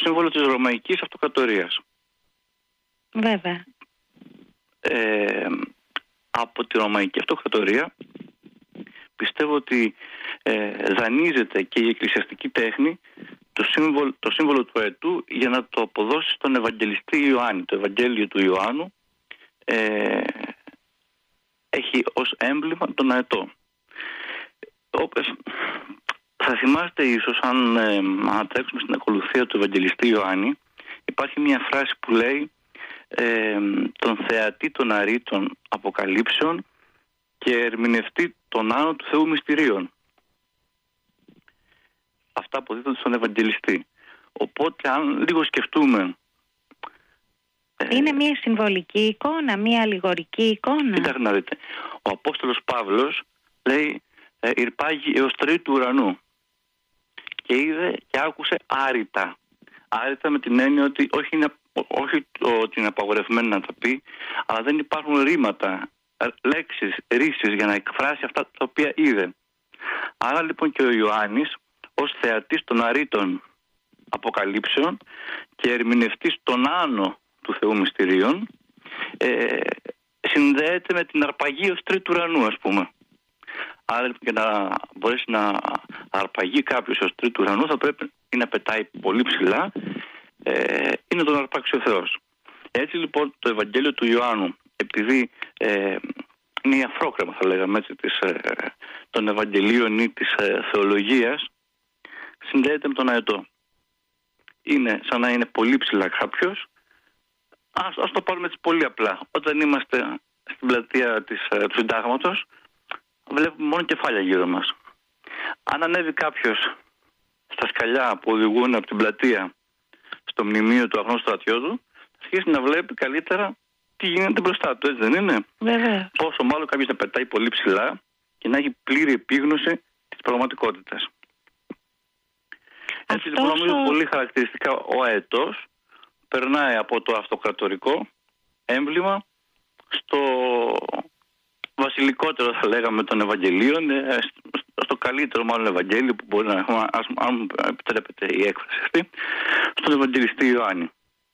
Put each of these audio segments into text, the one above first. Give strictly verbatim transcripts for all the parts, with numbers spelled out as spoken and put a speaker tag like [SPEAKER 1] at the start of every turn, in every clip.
[SPEAKER 1] σύμβολο της Ρωμαϊκής Αυτοκρατορίας.
[SPEAKER 2] Βέβαια.
[SPEAKER 1] Ε, από τη Ρωμαϊκή Αυτοκρατορία πιστεύω ότι ε, δανείζεται και η εκκλησιαστική τέχνη το σύμβολο, το σύμβολο του αετού για να το αποδώσει στον Ευαγγελιστή Ιωάννη. Το Ευαγγέλιο του Ιωάννου ε, έχει ως έμβλημα τον αετό. Όπως θα θυμάστε ίσως, αν ε, ανατρέξουμε στην ακολουθία του Ευαγγελιστή Ιωάννη, υπάρχει μια φράση που λέει ε, τον θεατή των αρήτων αποκαλύψεων και ερμηνευτή τον άνω του Θεού μυστηρίων. Αυτά αποδίδονται στον Ευαγγελιστή. Οπότε αν λίγο σκεφτούμε...
[SPEAKER 2] Είναι ε, μια συμβολική εικόνα, μια αλληγορική εικόνα.
[SPEAKER 1] Κοιτάξτε να δείτε. Ο Απόστολος Παύλος λέει ε, «Ηρπάγει έως τρίτου ουρανού» και είδε και άκουσε άρρητα. Άρρητα με την έννοια ότι όχι, είναι, όχι ότι είναι απαγορευμένο να τα πει, αλλά δεν υπάρχουν ρήματα, λέξεις, ρίσεις για να εκφράσει αυτά τα οποία είδε. Άρα λοιπόν και ο Ιωάννης ως θεατής των αρήτων αποκαλύψεων και ερμηνευτής των άνω του Θεού μυστηρίων ε, συνδέεται με την αρπαγή ως τρίτου ουρανού, ας πούμε. Άρα λοιπόν, για να μπορέσει να αρπαγεί κάποιος ως τρίτου ουρανού θα πρέπει να πετάει πολύ ψηλά ε, ή να τον αρπάξει ο Θεός. Έτσι λοιπόν το Ευαγγέλιο του Ιωάννου, επειδή ε, είναι η αφρόκρεμα θα λέγαμε έτσι της, ε, των Ευαγγελίων ή της ε, θεολογίας, συνδέεται με τον αετό. Είναι σαν να είναι πολύ ψηλά κάποιος. Ας, ας το πάρουμε έτσι πολύ απλά. Όταν είμαστε στην πλατεία της, ε, του Συντάγματος, βλέπουμε μόνο κεφάλια γύρω μας. Αν ανέβει κάποιος στα σκαλιά που οδηγούν από την πλατεία στο μνημείο του αγνώστου στρατιώτου, θα αρχίσει να βλέπει καλύτερα τι γίνεται μπροστά του, έτσι δεν είναι?
[SPEAKER 2] Βέβαια.
[SPEAKER 1] Πόσο μάλλον κάποιος να πετάει πολύ ψηλά και να έχει πλήρη επίγνωση της πραγματικότητας. Έτσι λοιπόν νομίζω ο... πολύ χαρακτηριστικά ο αετός περνάει από το αυτοκρατορικό έμβλημα στο βασιλικότερο θα λέγαμε των Ευαγγελίων, στο καλύτερο μάλλον Ευαγγέλιο που μπορεί να έχουμε, αν μου επιτρέπετε η έκφραση αυτή, στον Ευαγγελιστή Ιωάννη.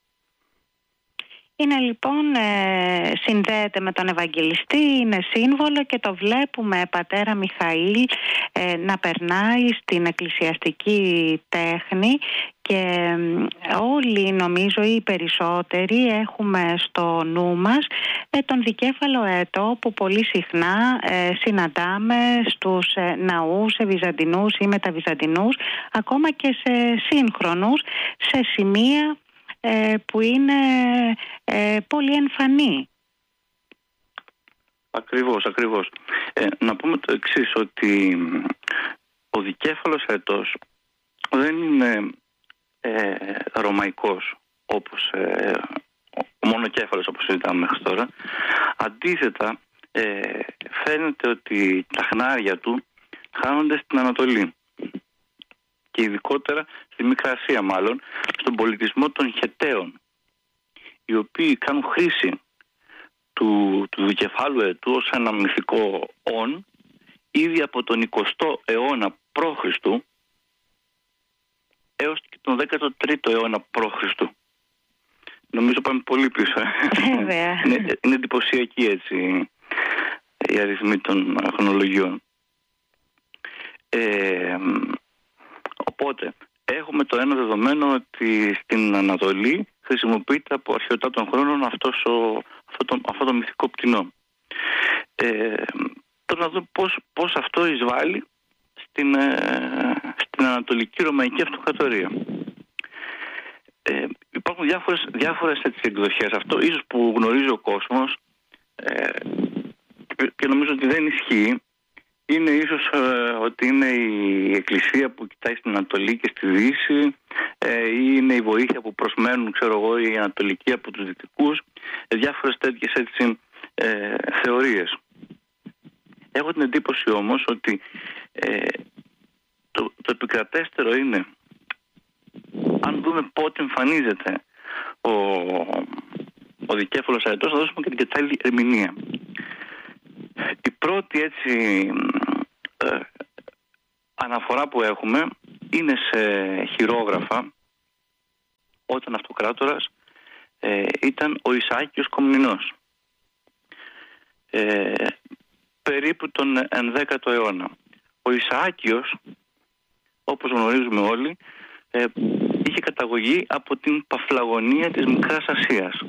[SPEAKER 2] Είναι λοιπόν, ε, συνδέεται με τον Ευαγγελιστή, είναι σύμβολο και το βλέπουμε πατέρα Μιχαήλ ε, να περνάει στην εκκλησιαστική τέχνη και ε, όλοι νομίζω ή οι περισσότεροι έχουμε στο νου μας ε, τον δικέφαλο αετό που πολύ συχνά ε, συναντάμε στους ε, ναούς, σε βυζαντινούς ή μεταβυζαντινούς, ακόμα και σε σύγχρονους, σε σημεία που είναι ε, πολύ εμφανή.
[SPEAKER 1] Ακριβώς, ακριβώς. Ε, να πούμε το εξής, ότι ο δικέφαλος αετός δεν είναι ε, ρωμαϊκός όπως ε, ο μονοκέφαλος όπως είδαμε μέχρι τώρα. Αντίθετα, ε, φαίνεται ότι τα χνάρια του χάνονται στην Ανατολή και ειδικότερα στη Μικρά Ασία μάλλον, στον πολιτισμό των Χεταίων, οι οποίοι κάνουν χρήση του, του δικεφάλου αετού ως ένα μυθικό όν ήδη από τον εικοστό αιώνα π.Χ. έως και τον δέκατο τρίτο αιώνα π.Χ. Νομίζω πάμε πολύ πίσω.
[SPEAKER 2] Βέβαια.
[SPEAKER 1] είναι, είναι εντυπωσιακή έτσι οι αριθμοί των χρονολογιών. Ε, οπότε έχουμε το ένα δεδομένο ότι στην Ανατολή χρησιμοποιείται από αρχαιότητα των χρόνων αυτός ο, αυτό, το, αυτό το μυθικό πτηνό. Ε, τώρα να δούμε πώς, πώς αυτό εισβάλλει στην, ε, στην Ανατολική Ρωμαϊκή Αυτοκρατορία. Ε, υπάρχουν διάφορες, διάφορες έτσι, εκδοχές. Αυτό ίσως που γνωρίζει ο κόσμος ε, και νομίζω ότι δεν ισχύει. Είναι ίσως ε, ότι είναι η Εκκλησία που κοιτάει στην Ανατολή και στη Δύση ε, ή είναι η βοήθεια που προσμένουν, ξέρω εγώ, η Ανατολική από τους Δυτικούς. Ε, διάφορες τέτοιες έτσι, ε, θεωρίες. Έχω την εντύπωση όμως ότι ε, το, το επικρατέστερο είναι, αν δούμε πότε εμφανίζεται ο, ο δικέφαλος αετός, θα δώσουμε και την κατάλληλη ερμηνεία. Η πρώτη έτσι ε, αναφορά που έχουμε είναι σε χειρόγραφα όταν αυτοκράτορας ε, ήταν ο Ισαάκιος Κομνηνός. Ε, περίπου τον ενδέκατο αιώνα. Ο Ισαάκιος, όπως γνωρίζουμε όλοι, ε, είχε καταγωγή από την Παφλαγωνία της Μικράς Ασίας.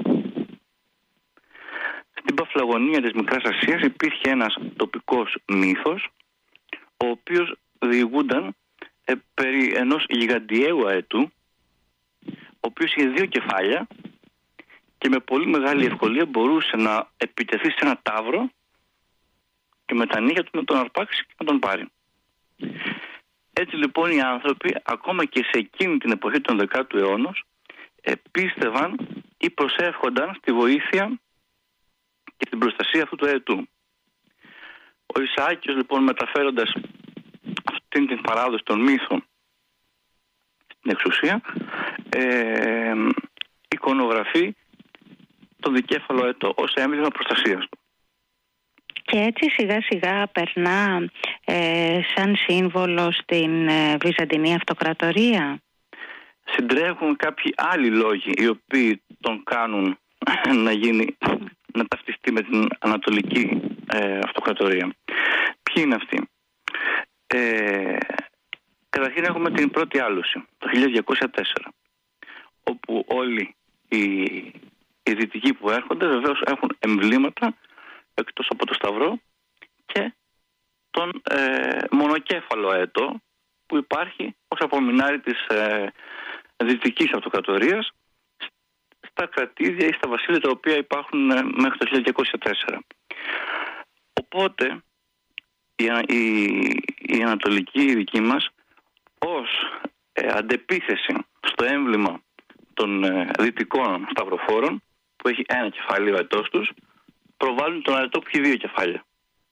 [SPEAKER 1] Στην Παφλαγωνία της Μικράς Ασίας υπήρχε ένας τοπικός μύθος, ο οποίος διηγούνταν ε, περί ενός γιγαντιαίου αετού, ο οποίος είχε δύο κεφάλια και με πολύ μεγάλη ευκολία μπορούσε να επιτεθεί σε ένα ταύρο και με τα νύχια του να τον αρπάξει και να τον πάρει. Έτσι λοιπόν οι άνθρωποι, ακόμα και σε εκείνη την εποχή των δεκάτου αιώνος, πίστευαν ή προσεύχονταν στη βοήθεια και στην προστασία αυτού του αετού. Ο Ισαάκιος λοιπόν, μεταφέροντας αυτήν την παράδοση των μύθων στην εξουσία, ε, εικονογραφεί τον δικέφαλο αετό ως έμβλημα προστασίας του.
[SPEAKER 2] Και έτσι σιγά σιγά περνά ε, σαν σύμβολο στην ε, Βυζαντινή Αυτοκρατορία.
[SPEAKER 1] Συντρέχουν κάποιοι άλλοι λόγοι οι οποίοι τον κάνουν να γίνει, να ταυτιστεί με την Ανατολική ε, Αυτοκρατορία. Ποιοι είναι αυτοί? Ε, καταρχήν έχουμε την πρώτη άλωση το χίλια διακόσια τέσσερα, όπου όλοι οι, οι δυτικοί που έρχονται βεβαίως έχουν εμβλήματα εκτός από το Σταυρό και τον ε, μονοκέφαλο αετό που υπάρχει ως απομεινάρι της ε, Δυτικής Αυτοκρατορίας στα κρατήδια ή στα βασίλεια τα οποία υπάρχουν ε, μέχρι το χίλια διακόσια τέσσερα. Οπότε η, η, η Ανατολική δική μας ως ε, αντεπίθεση στο έμβλημα των ε, δυτικών σταυροφόρων που έχει ένα κεφάλαιο αετός τους, προβάλλουν τον αετό που έχει δύο κεφάλια.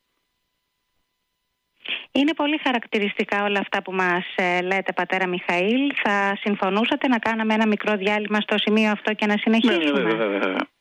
[SPEAKER 2] Είναι πολύ χαρακτηριστικά όλα αυτά που μας ε, λέτε, πατέρα Μιχαήλ. Θα συμφωνούσατε να κάναμε ένα μικρό διάλειμμα στο σημείο αυτό και να συνεχίσουμε?
[SPEAKER 1] Ναι, βέβαια, βέβαια.